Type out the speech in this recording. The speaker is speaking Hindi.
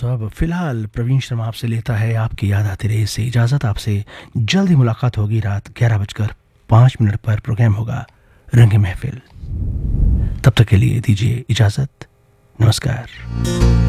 दोस्तों, अब फिलहाल प्रवीण शर्मा आपसे लेता है आपकी याद आती रही से इजाज़त। आपसे जल्दी मुलाकात होगी रात 11:05 पर। प्रोग्राम होगा रंग महफिल। तब तक के लिए दीजिए इजाज़त। नमस्कार।